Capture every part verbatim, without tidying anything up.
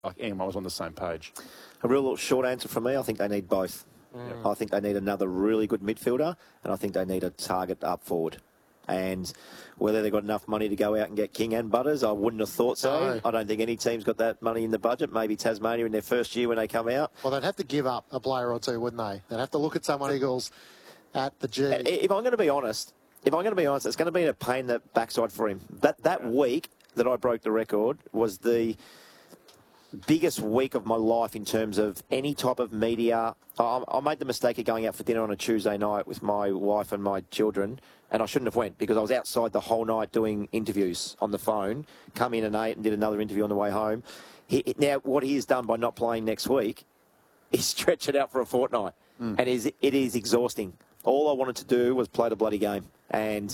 like anyone was on the same page. A real short answer from me, I think they need both. Mm. I think they need another really good midfielder, and I think they need a target up forward. And whether they've got enough money to go out and get King and Butters, I wouldn't have thought so. No. I don't think any team's got that money in the budget. Maybe Tasmania in their first year when they come out. Well, they'd have to give up a player or two, wouldn't they? They'd have to look at someone Eagles at the G. If I'm going to be honest, if I'm going to be honest, it's going to be a pain in the backside for him. That that week that I broke the record was the biggest week of my life in terms of any type of media. I, I made the mistake of going out for dinner on a Tuesday night with my wife and my children, and I shouldn't have went because I was outside the whole night doing interviews on the phone. Come in and ate and did another interview on the way home. He, now, what he has done by not playing next week is stretch it out for a fortnight, mm. and it is, it is exhausting. All I wanted to do was play the bloody game, and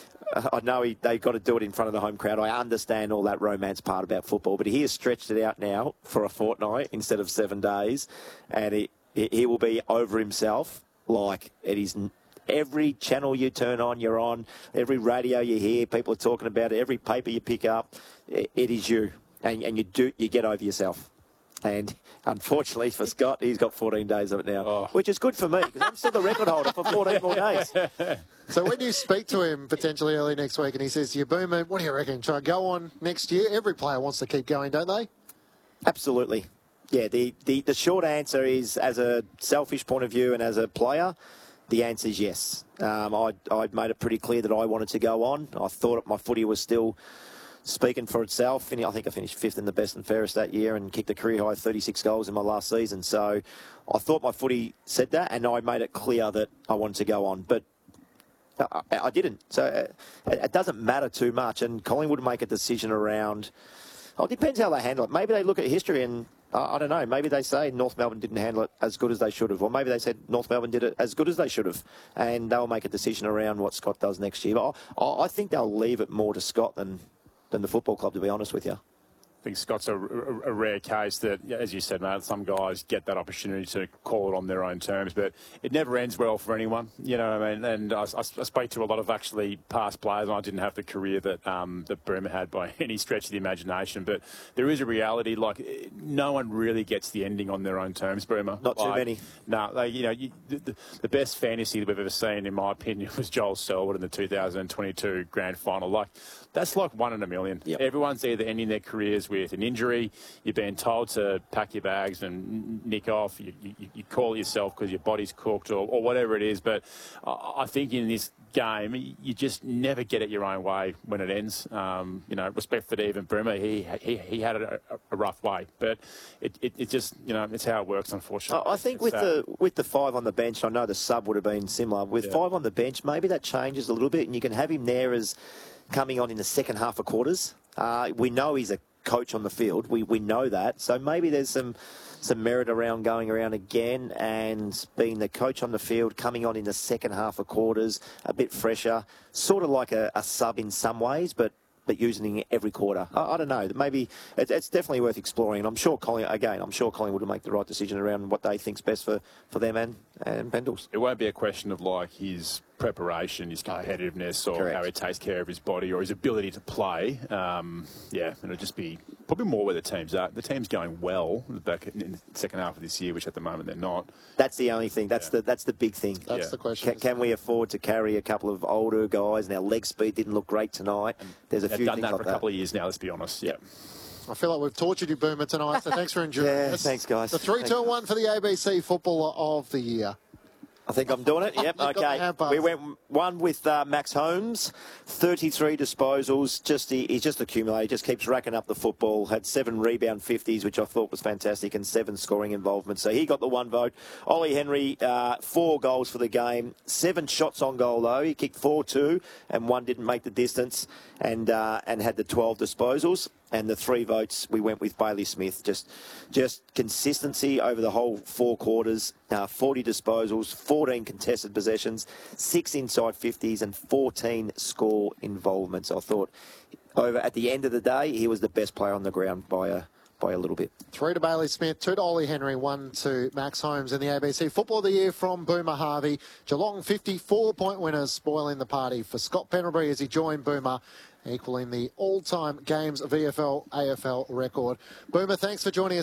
I know he, they've got to do it in front of the home crowd. I understand all that romance part about football, but he has stretched it out now for a fortnight instead of seven days, and he, he will be over himself like it is. Every channel you turn on, you're on. Every radio you hear, people are talking about it. Every paper you pick up, it, it is you, and, and you do you get over yourself. And unfortunately for Scott, he's got fourteen days of it now, oh. which is good for me because I'm still the record holder for fourteen more days. So when you speak to him potentially early next week and he says to you, Boomer, what do you reckon? Try go on next year? Every player wants to keep going, don't they? Absolutely. Yeah, the, the, the short answer is, as a selfish point of view and as a player, the answer is yes. Um, I I'd made it pretty clear that I wanted to go on. I thought my footy was still speaking for itself. I think I finished fifth in the best and fairest that year and kicked a career high thirty-six goals in my last season. So I thought my footy said that, and I made it clear that I wanted to go on. But I, I didn't. So it doesn't matter too much. And Collingwood would make a decision around, oh, it depends how they handle it. Maybe they look at history and, uh, I don't know, maybe they say North Melbourne didn't handle it as good as they should have. Or maybe they said North Melbourne did it as good as they should have. And they'll make a decision around what Scott does next year. But I, I think they'll leave it more to Scott than than the football club, to be honest with you. I think Scott's a, a, a rare case that, as you said, mate, some guys get that opportunity to call it on their own terms, but it never ends well for anyone, you know what I mean? And I, I, I spoke to a lot of actually past players, and I didn't have the career that um, that Boomer had by any stretch of the imagination, but there is a reality, like, no one really gets the ending on their own terms, Boomer. Not like, too many. No, like, you know, you, the, the best fantasy that we've ever seen, in my opinion, was Joel Selwood in the two thousand twenty-two Grand Final. Like, that's like one in a million. Yep. Everyone's either ending their careers with an injury, you're being told to pack your bags and nick off, you, you, you call it yourself because your body's cooked or, or whatever it is. But I think in this game, you just never get it your own way when it ends. Um, you know, respect for even Boomer, he, he he had a, a rough way. But it, it, it just, you know, it's how it works, unfortunately. I think with the with the five on the bench, I know the sub would have been similar. With yeah. five on the bench, maybe that changes a little bit, and you can have him there as coming on in the second half of quarters. Uh, we know he's a coach on the field. We we know that. So maybe there's some some merit around going around again and being the coach on the field, coming on in the second half of quarters, a bit fresher, sort of like a, a sub in some ways, but but using it every quarter. I, I don't know. Maybe it, it's definitely worth exploring. And I'm sure Colling, again, I'm sure Collingwood will make the right decision around what they think's best for, for them and, and Pendles. It won't be a question of like his preparation, his competitiveness, or Correct. how he takes care of his body, or his ability to play. Um, yeah, it'll just be probably more where the team's at. The team's going well back in the second half of this year, which at the moment they're not. That's the only thing. That's yeah. the that's the big thing. That's yeah. the question. Can, can we afford to carry a couple of older guys? And our leg speed didn't look great tonight. And There's a few done things that like for a that. couple of years now. Let's be honest. Yeah. I feel like we've tortured you, Boomer, tonight. So thanks for enjoying yeah, this. Thanks, guys. The three, two, one for the A B C Footballer of the Year. I think I'm doing it. Yep. Okay. We went one with uh, Max Holmes, thirty-three disposals. Just he, he's just accumulated. Just keeps racking up the football. Had seven rebound fifties, which I thought was fantastic, and seven scoring involvements. So he got the one vote. Ollie Henry, uh, four goals for the game. Seven shots on goal though. He kicked four two, and one didn't make the distance, and uh, and had the twelve disposals. And the three votes, we went with Bailey Smith. Just just consistency over the whole four quarters, uh, forty disposals, fourteen contested possessions, six inside fifties, and fourteen score involvements. I thought over at the end of the day, he was the best player on the ground by a by a little bit. Three to Bailey Smith, two to Ollie Henry, one to Max Holmes in the A B C Football of the Year from Boomer Harvey. Geelong fifty-four point winners, spoiling the party for Scott Pendlebury as he joined Boomer, equaling the all-time games V F L A F L record. Boomer, thanks for joining us.